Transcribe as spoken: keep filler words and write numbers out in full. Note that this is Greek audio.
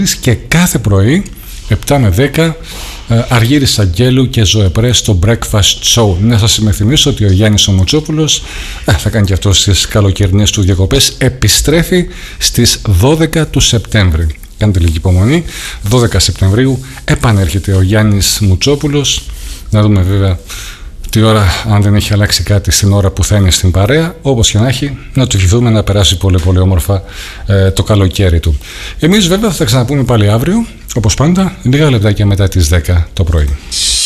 Γιάννης και κάθε πρωί επτά με δέκα Αργύρης Αγγέλου και Ζωεπρέ στο Breakfast Show. Να σας υπενθυμίσω ότι ο Γιάννης ο Μουτσόπουλος θα κάνει και αυτό στις καλοκαιρινές του διακοπές. Επιστρέφει στις δώδεκα του Σεπτέμβρη. Κάντε λίγη υπομονή. δώδεκα Σεπτεμβρίου επανέρχεται ο Γιάννης Μουτσόπουλος. Να δούμε βέβαια τη ώρα, αν δεν έχει αλλάξει κάτι στην ώρα που θα είναι στην παρέα. Όπως και να έχει, να του ευχηθούμε να περάσει πολύ πολύ όμορφα ε, το καλοκαίρι του. Εμείς βέβαια θα τα ξαναπούμε πάλι αύριο, όπως πάντα, λίγα λεπτάκια μετά τις δέκα το πρωί.